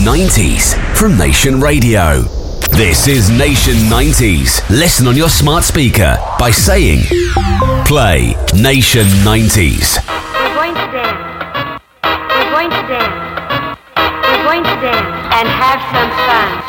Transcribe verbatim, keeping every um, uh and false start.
nineties from Nation Radio. This is Nation nineties. Listen on your smart speaker by saying, play Nation nineties. We're going to dance. We're going to dance. We're going to dance and have some fun.